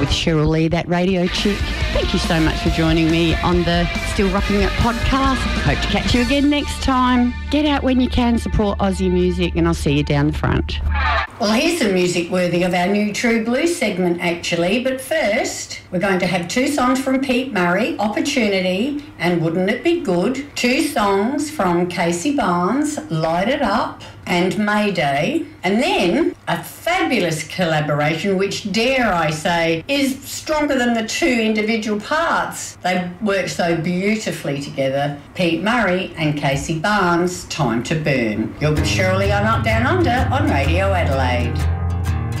with Cheryl Lee, that radio chick. Thank you so much for joining me on the Still Rocking It podcast. Hope to catch you again next time. Get out when you can, support Aussie music, and I'll see you down the front. Well, here's some music worthy of our new True Blues segment, actually. But first, we're going to have 2 songs from Pete Murray, Opportunity and Wouldn't It Be Good? 2 songs from Casey Barnes, Light It Up and Mayday. And then a fabulous collaboration, which, dare I say, is stronger than the 2 individual parts. They work so beautifully together. Pete Murray and Casey Barnes, Time to Burn. You're with Cheryl Lee on Up Down Under on Radio Adelaide.